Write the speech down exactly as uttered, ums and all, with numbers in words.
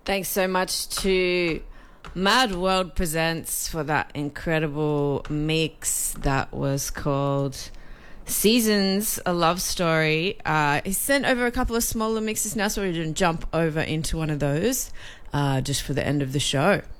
Thanks so much to Mad World Presents for that incredible mix that was called Seasons, a Love Story. Uh, he sent over a couple of smaller mixes now, so we're going to jump over into one of those uh, just for the end of the show.